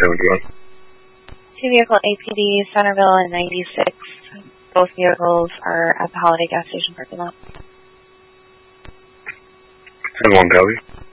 71. Two-vehicle APD, Centerville and 96. Both vehicles are at the Holiday gas station parking lot. 10-1 Valley.